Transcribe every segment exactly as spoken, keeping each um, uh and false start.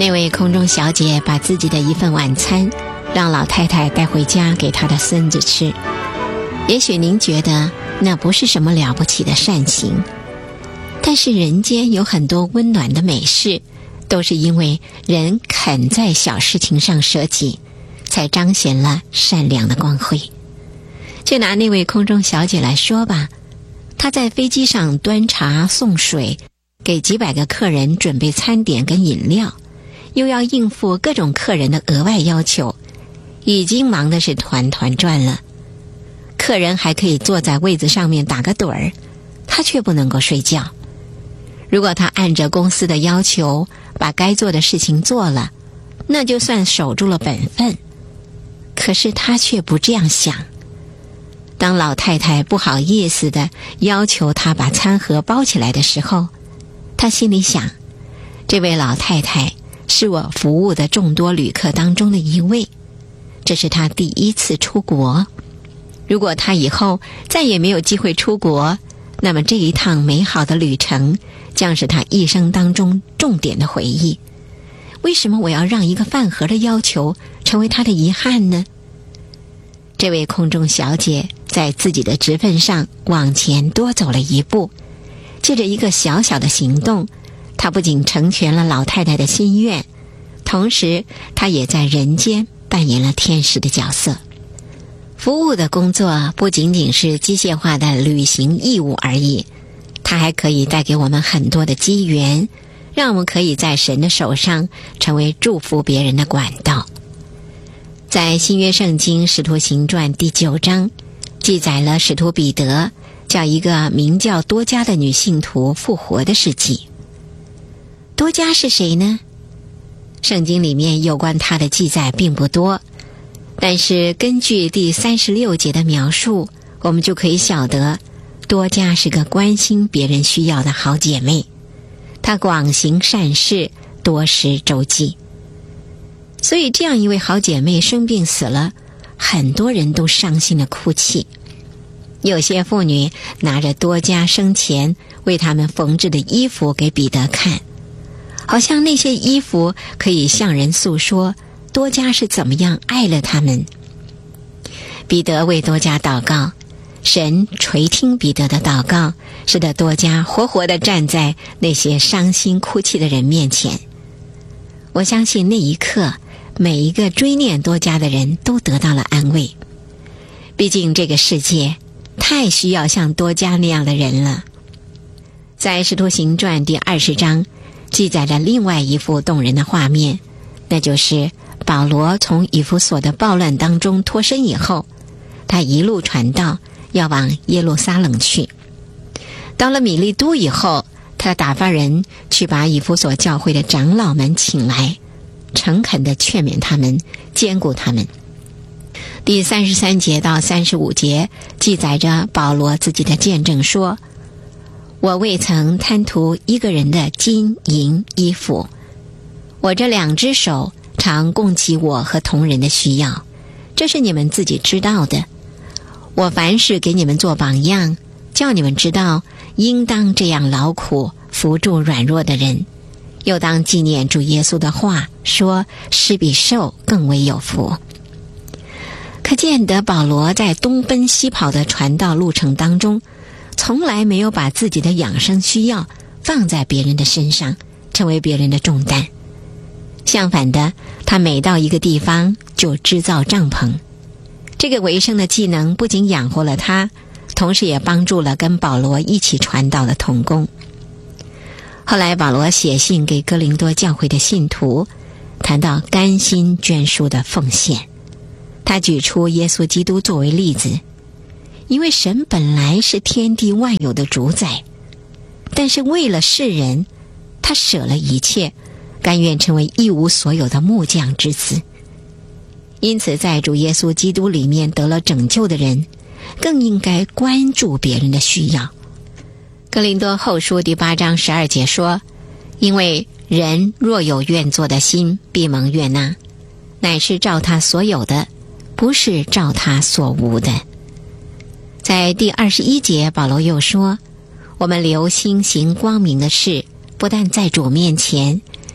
那位空中小姐把自己的一份晚餐让老太太带回家给她的孙子吃。也许您觉得那不是什么了不起的善行，但是人间有很多温暖的美事，都是因为人肯在小事情上舍己，才彰显了善良的光辉。就拿那位空中小姐来说吧，她在飞机上端茶送水，给几百个客人准备餐点跟饮料，又要应付各种客人的额外要求，已经忙得是团团转了。客人还可以坐在位子上面打个盹儿，他却不能够睡觉。如果他按着公司的要求把该做的事情做了，那就算守住了本分。可是他却不这样想。当老太太不好意思地要求他把餐盒包起来的时候，他心里想，这位老太太是我服务的众多旅客当中的一位，这是他第一次出国。如果他以后再也没有机会出国，那么这一趟美好的旅程将是他一生当中重点的回忆。为什么我要让一个饭盒的要求成为他的遗憾呢？这位空中小姐在自己的职分上往前多走了一步，借着一个小小的行动，她不仅成全了老太太的心愿，同时她也在人间扮演了天使的角色。服务的工作不仅仅是机械化的履行义务而已，它还可以带给我们很多的机缘，让我们可以在神的手上成为祝福别人的管道。在新约圣经使徒行传第九章记载了使徒彼得叫一个名叫多加的女信徒复活的事迹。多加是谁呢？圣经里面有关她的记载并不多，但是根据第三十六节的描述，我们就可以晓得多加是个关心别人需要的好姐妹，她广行善事，多施周济。所以这样一位好姐妹生病死了，很多人都伤心的哭泣。有些妇女拿着多加生前为他们缝制的衣服给彼得看，好像那些衣服可以向人诉说多加是怎么样爱了他们。彼得为多加祷告，神垂听彼得的祷告，使得多加活活地站在那些伤心哭泣的人面前。我相信那一刻，每一个追念多加的人都得到了安慰。毕竟这个世界太需要像多加那样的人了。在使徒行传第二十章记载了另外一幅动人的画面，那就是保罗从以弗所的暴乱当中脱身以后，他一路传道，要往耶路撒冷去。到了米利都以后，他打发人去把以弗所教会的长老们请来，诚恳地劝勉他们，坚固他们。第三十三节到三十五节记载着保罗自己的见证说，我未曾贪图一个人的金银衣服，我这两只手常供给我和同人的需要，这是你们自己知道的。我凡事给你们做榜样，叫你们知道应当这样劳苦，扶助软弱的人，又当纪念主耶稣的话，说施比受更为有福。可见得保罗在东奔西跑的传道路程当中，从来没有把自己的养生需要放在别人的身上，成为别人的重担。相反的，他每到一个地方就织造帐篷。这个维生的技能不仅养活了他，同时也帮助了跟保罗一起传道的同工。后来保罗写信给哥林多教会的信徒，谈到甘心捐书的奉献。他举出耶稣基督作为例子，因为神本来是天地万有的主宰，但是为了世人，他舍了一切，甘愿成为一无所有的木匠之子。因此在主耶稣基督里面得了拯救的人，更应该关注别人的需要。哥林多后书第八章十二节说，因为人若有愿做的心，必蒙悦纳，乃是照他所有的，不是照他所无的。在第二十一节保罗又说，我们留心行光明的事，不但在主面前，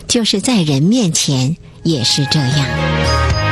就是在人面前也是这样。